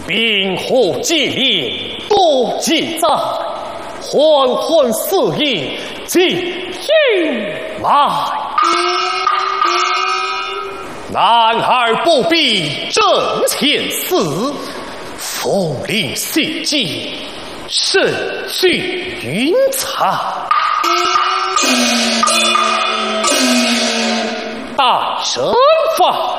兵祸接连多记载，昏昏四夜尽阴霾。男儿不必正前死，风铃血迹，甚惧云彩。待神法。